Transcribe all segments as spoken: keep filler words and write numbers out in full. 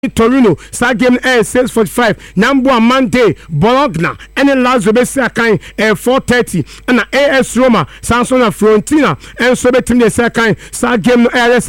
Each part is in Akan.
Torino, sa game air six forty-five, Nambo Monday, Bologna, and the last Rebecca kind air four thirty, and A S Roma, Samson and Fiorentina, and so betim the second, sa game air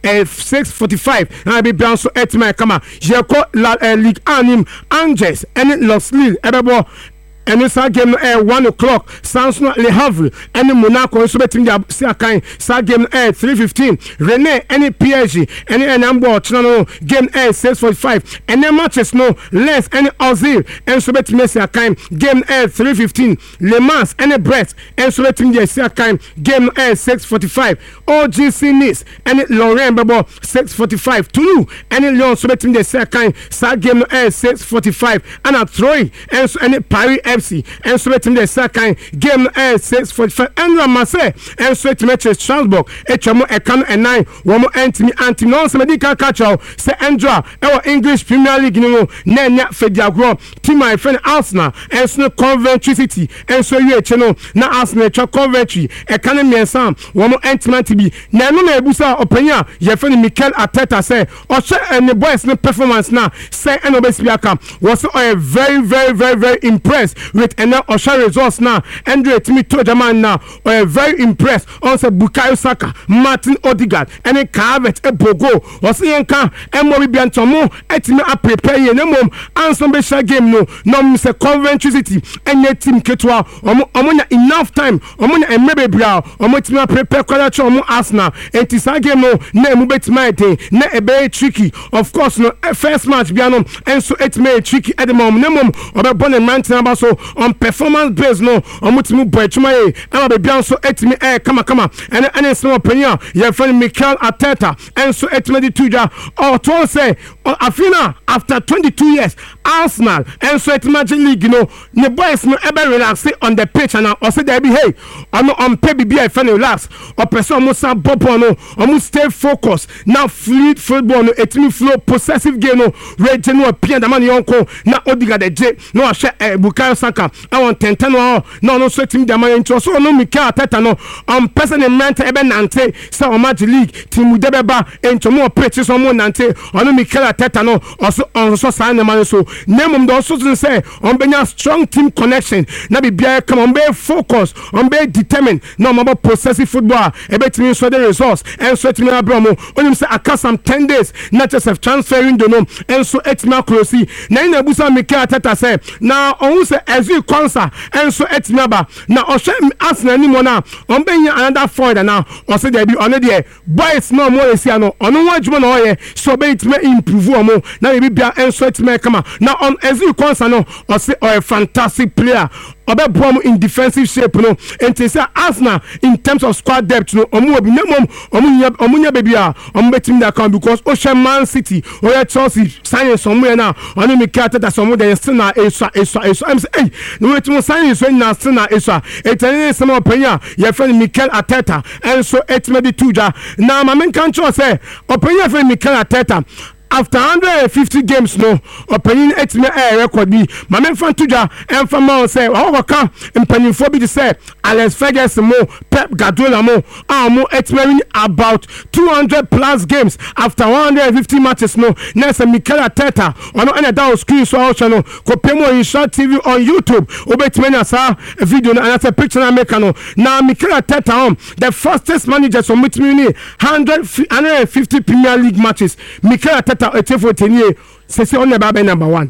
six forty-five, and I be bound so at my kama, Jericho La League Anim, Angers, and Los Lille, Ebebo. And this game at one o'clock. Samson Le Havre and Monaco. So betting the second. Sa game at three fifteen. Rennes any P S G any Nambo channel game at six forty-five. And then matches no less any Ozil and so betting the second game at three fifteen. Le Mans any Brest and so betting the second game at six forty-five. O G C Nice and Lorraine Babo six forty-five. Toulouse and Lyon so betting the second. Sa game at six forty-five. And at Troy and so any Paris F C and so letting the second game at six forty-five and Marseille and so to match Strasbourg Echamo Ekan and nine one more anti anti non medical catch out say Andra our English Premier League no Nenya Fediagro team my friend Arsenal and so Coventry City and so you channel na Arsenal cha Coventry Ekan Miensan one more anti be na no na ebusa openya your friend Mikel Arteta say or say and the boys no performance now say and obesiaka was a very very very very impressed with and now Osha results now. Andre Timi told the man now, we're very impressed. Also, Bukayo Saka, Martin Odegaard, and a Carvet, a Bogo, was Yanka, and Mori Biantomo, Etime a prepare ye no mom, and some special game no, no Mister Coventry City, and your team Ketua, Omona enough time, Omona and maybe Brow, Omotima prepare Quadacho, Omo Arsenal, and Tisa game no, ne Mubet Maite, ne a very tricky, of course, no, first match Biano, and so it's made tricky at the moment, no mom, or a bonnet mountain so. On performance based no on mutimu boy chumaye and be bian so etimi eh kama kama and and small opinion your friend Mikel Arteta and so etimi di tuja or to say afina after twenty-two years Arsenal and so etimi league you know the boys no ever relax on the pitch and or say there be hey on on pay be a friend relax or person mo sa bobo no or stay focused now fluid football no etimi flow possessive game no ready no appear the man yonko na Odegaard the J no share Bukayo Saka I want ten ten no no so team the man into so no Mikel Arteta no um person in mente ebe nante say o match league team we debeba into more pitches on more nante on Mikel Arteta no also on so sign the man so name them also say on benya strong team connection na be bia come on be focus on be determined no more possessive football ebe team so the results and so team abramo on him say aka some ten days not just of transferring the no and so etima closely na in abusa Mikel Arteta say now on say as you concert and so etimaba na oshe Arsenal ni mo na on benya another forward now or say there be on there boys no more esi no on one juma na oye so be it may improve omo na be bia and so etima kama now on as you concert no or say or a fantastic player obe boom in defensive shape no and say Arsenal in terms of squad depth no omo obi nemom omo omo nya baby a omo betim that can because Ocean Man City or Chelsea sign somewhere now on me cat that some dey still na eso eso eso I'm say hey no wait mo sign so na still na eso etani some opinion your friend Mikel Arteta and so it may be tuja now my men can say opinion friend Mikel Arteta after one hundred fifty games no opinion etime air record bi ma men fan tuja en fan ma say o waka empanifo bi say Alex Ferguson mo Pep Guardiola mo am etime about two hundred plus games after one hundred fifty matches no na say Mikel Arteta ono na down screen so out no ko pemo in short T V on YouTube obetime na sa video na say picture na make no na Mikel Arteta um the fastest manager so mitimi one hundred fifty Premier League matches Mikel Arteta for ten years, say on the number one.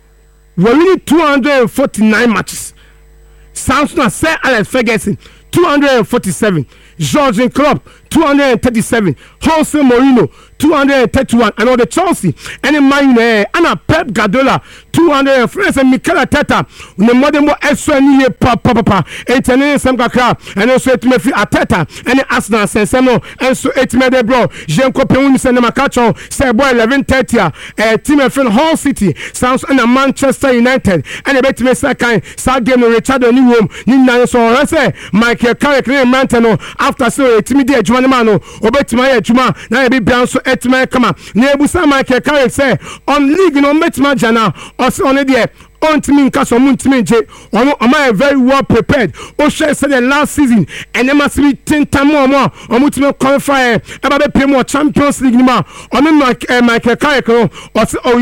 We winning two hundred forty-nine matches. Samson Sir Alex Ferguson two hundred forty-seven. Jurgen Klopp two hundred thirty-seven. Jose Mourinho two hundred thirty-one. And all the Chelsea and the Man United and Pep Guardiola two hundred. Friends and Mikel Arteta the modern more extra ni pa pa pa. Etene sem kakra and also it me fi Arteta and the Arsenal sensemo and so it me de bro. Jean Copéon send them a catch on say boy eleven thirty eh team friend Hull City sounds and Manchester United and the bet me second sad game Richard ni room ni na so say Michael Carrick ni Mantano after so team dey adwuma man no obetima ya adwuma na be bian so etima kama na ebusa Michael Carrick say on league no metima jana or on there ɔntumi nka so ɔmo ntumi nje ɔmo ɔmo very well prepared o share said the last season and they must be ten time more more ɔmo ntumi qualify ɛba bɛ pay more Champions League ni ma ɔmo Michael Carrick no ɔsi